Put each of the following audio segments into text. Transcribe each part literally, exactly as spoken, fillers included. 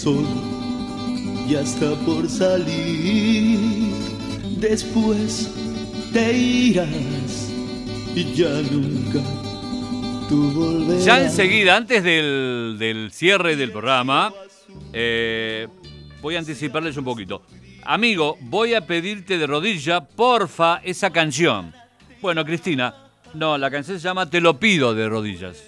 Sol ya está por salir, después te irás y ya nunca tú volverás. Ya enseguida, antes del, del cierre del programa, eh, voy a anticiparles un poquito. Amigo, voy a pedirte de rodilla, porfa, esa canción. Bueno, Cristina, no, la canción se llama Te lo pido de rodillas.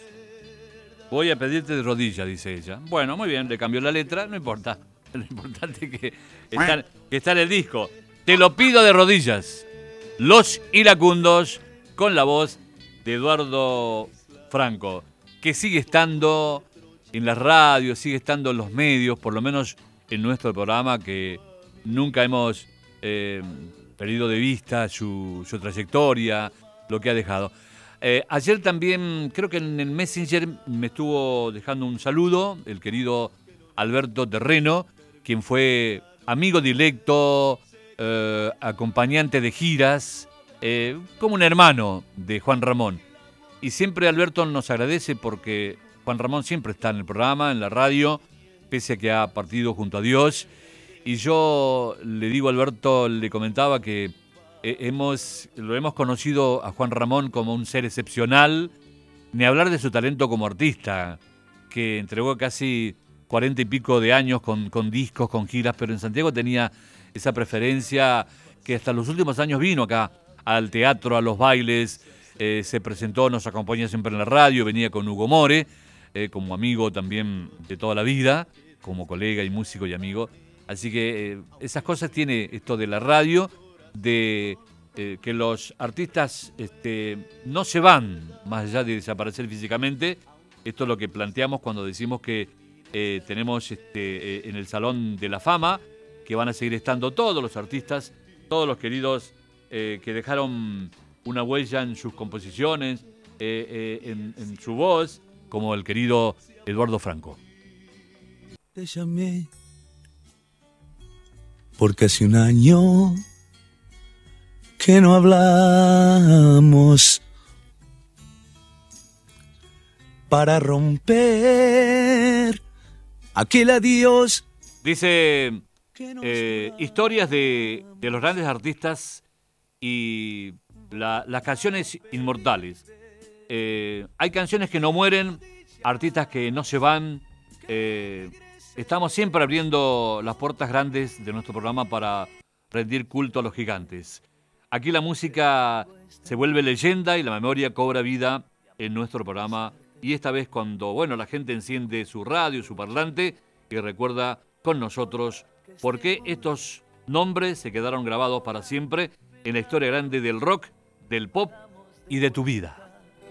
Voy a pedirte de rodillas, dice ella. Bueno, muy bien, le cambió la letra, no importa. Lo importante es que está, que está en el disco. Te lo pido de rodillas. Los Iracundos, con la voz de Eduardo Franco, que sigue estando en las radios, sigue estando en los medios, por lo menos en nuestro programa, que nunca hemos eh, perdido de vista su, su trayectoria, lo que ha dejado. Eh, ayer también, creo que en el Messenger me estuvo dejando un saludo el querido Alberto Terreno, quien fue amigo directo, eh, acompañante de giras, eh, como un hermano de Juan Ramón. Y siempre Alberto nos agradece porque Juan Ramón siempre está en el programa, en la radio, pese a que ha partido junto a Dios. Y yo le digo a Alberto, le comentaba que eh, hemos, lo hemos conocido a Juan Ramón como un ser excepcional, ni hablar de su talento como artista, que entregó casi cuarenta y pico de años con, con discos, con giras, pero en Santiago tenía esa preferencia que hasta los últimos años vino acá al teatro, a los bailes, eh, se presentó, nos acompaña siempre en la radio, venía con Hugo More, eh, como amigo también de toda la vida, como colega y músico y amigo. Así que eh, esas cosas tiene esto de la radio, de eh, que los artistas este, no se van, más allá de desaparecer físicamente. Esto es lo que planteamos cuando decimos que eh, tenemos este, eh, en el Salón de la Fama, que van a seguir estando todos los artistas, todos los queridos eh, que dejaron una huella en sus composiciones, eh, eh, en, en su voz, como el querido Eduardo Franco. Te llamé porque hace un año que no hablamos, para romper aquel adiós. Dice eh, historias de, de los grandes artistas y la, las canciones inmortales. Eh, hay canciones que no mueren, artistas que no se van. Eh, estamos siempre abriendo las puertas grandes de nuestro programa para rendir culto a los gigantes. Aquí la música se vuelve leyenda y la memoria cobra vida en nuestro programa. Y esta vez cuando, bueno, la gente enciende su radio, su parlante, y recuerda con nosotros por qué estos nombres se quedaron grabados para siempre en la historia grande del rock, del pop y de tu vida.